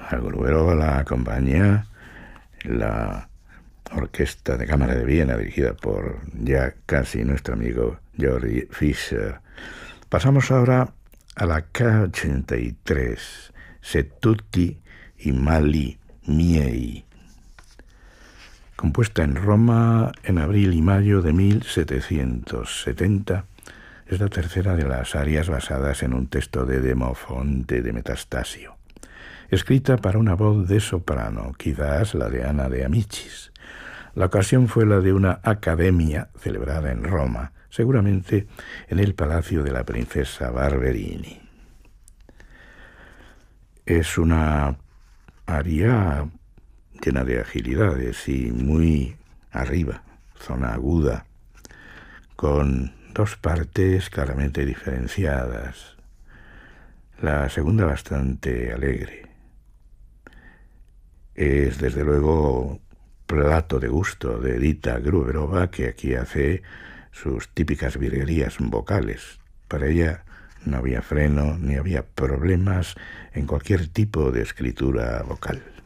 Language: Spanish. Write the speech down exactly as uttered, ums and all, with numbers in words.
A Gruberova la acompaña la Orquesta de Cámara de Viena, dirigida por ya casi nuestro amigo Georg Fischer. Pasamos ahora a la K ochenta y tres, Se tutti i mali miei, compuesta en Roma en abril y mayo de mil setecientos setenta. Es la tercera de las arias basadas en un texto de Demofonte de Metastasio, escrita para una voz de soprano, quizás la de Ana de Amicis. La ocasión fue la de una academia celebrada en Roma, seguramente en el palacio de la princesa Barberini. Es una aria llena de agilidades y muy arriba, zona aguda, con dos partes claramente diferenciadas. La segunda bastante alegre. Es desde luego plato de gusto de Edita Gruberova, que aquí hace sus típicas virguerías vocales. Para ella no había freno ni había problemas en cualquier tipo de escritura vocal.